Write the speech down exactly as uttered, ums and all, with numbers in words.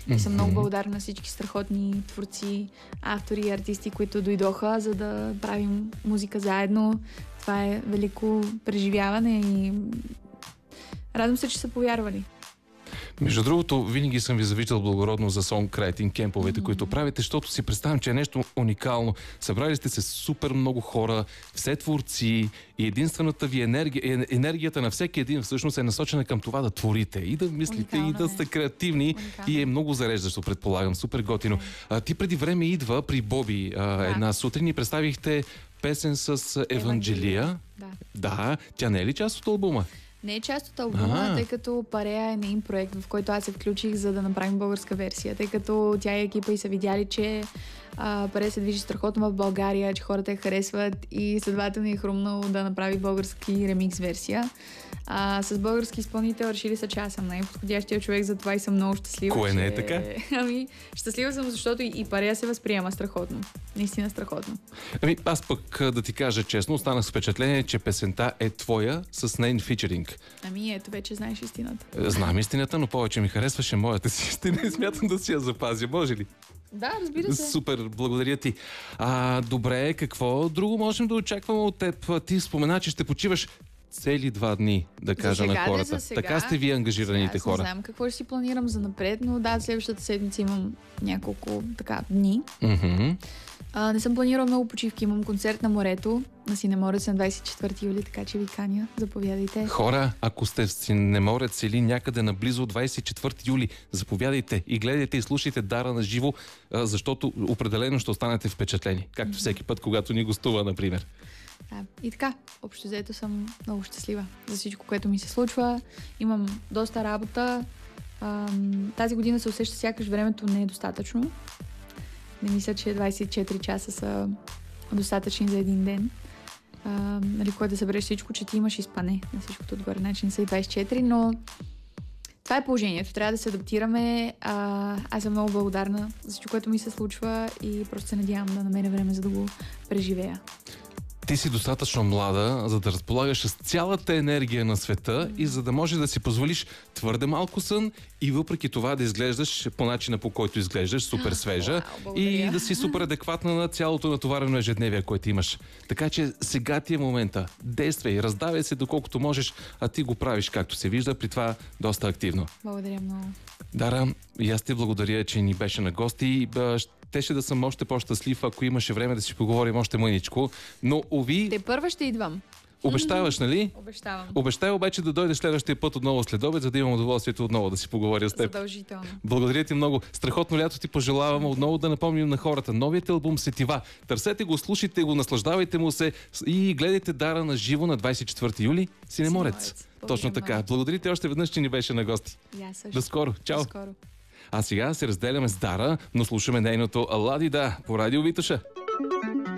И съм много благодарна на всички страхотни творци, автори и артисти, които дойдоха, за да правим музика заедно. Това е велико преживяване и радвам се, че са повярвали. Между другото, винаги съм ви завиждал благородно за сонграйтинг кемповете, mm-hmm. които правите, защото си представям, че е нещо уникално. Събрали сте се супер много хора, все творци и единствената ви енергия, енергията на всеки един всъщност е насочена към това да творите и да мислите уникално, и да сте креативни. Уникално. И е много зареждащо, предполагам. Супер готино. А, ти преди време идва при Боби а, да. една сутрин и представихте песен с Евангелия. Да. да. Тя не е ли част от албума? Не е част от албума, тъй като Парея е нейн проект, в който аз се включих, за да направим българска версия. Тъй като тя и екипа и са видяли, че а, Парея се движи страхотно в България, че хората я харесват и следователно е хрумнало да направи български ремикс версия. А, с български изпълнител решили са, че аз съм най-подходящия човек за това и съм много щастлива. Кое че... не е така? Ами, щастлива съм, защото и, и Парея се възприема страхотно. Наистина страхотно. Ами, аз пък да ти кажа честно, останах с впечатление, че песента е твоя с нейн фичеринг. Ами ето, вече знаеш истината. Знам истината, но повече ми харесваше моята си истина и смятам да си я запазя. Може ли? Да, разбира се. Супер, благодаря ти. А, добре, какво друго можем да очакваме от теб? Ти спомена, че ще почиваш цели два дни, да кажа сега, на хората. Да, сега, така сте вие ангажираните сега, хора. Не знам какво ще си планирам за напред, но да, следващата седмица имам няколко така дни. Mm-hmm. А, не съм планирала много почивки. Имам концерт на морето на Синеморец на двадесет и четвърти юли, така че ви каня. Заповядайте. Хора, ако сте в Синеморец или някъде наблизо двадесет и четвърти юли, заповядайте и гледайте и слушайте Дара на живо, защото определено ще останете впечатлени. Както mm-hmm. всеки път, когато ни гостува, например. Да. И така, общо взето съм много щастлива за всичко, което ми се случва. Имам доста работа. Ам, тази година се усеща сякаш времето не е достатъчно. Не мисля, че двадесет и четири часа са достатъчни за един ден. Ам, нали, когато да събереш всичко, че ти имаш и спане на всичкото отгоре. Начин са и двадесет и четири, но това е положението. Трябва да се адаптираме. А, аз съм много благодарна за всичко, което ми се случва и просто се надявам да намеря време, за да го преживея. Ти си достатъчно млада, за да разполагаш с цялата енергия на света mm-hmm. и за да можеш да си позволиш твърде малко сън и въпреки това да изглеждаш по начина, по който изглеждаш, супер свежа wow, и да си супер адекватна на цялото натоварено ежедневие, което имаш. Така че сега ти е момента. Действай, раздавай се доколкото можеш, а ти го правиш както се вижда, при това доста активно. Благодаря много. Дара, и аз ти благодаря, че ни беше на гости. Щеше да съм още по-щастлив, ако имаше време да си поговорим още мъничко. Но, уви... Те първа ще идвам. Обещаваш, нали? Обещавам. Обещай обаче да дойдеш следващия път отново след обед, за да имам удоволствието отново да си поговоря с теб. Задължително. Благодаря ти много. Страхотно лято ти пожелавам. Отново да напомним на хората. Новият албум Сетива. Търсете го, слушайте го, наслаждавайте му се и гледайте Дара на живо на двадесет и четвърти юли. Синеморец. Точно така. Благодаря ти още веднъж, че ни беше на гости. До скоро. Чао. До скоро. А сега се разделяме с Дара, но слушаме нейното Аладида по Радио Витоша.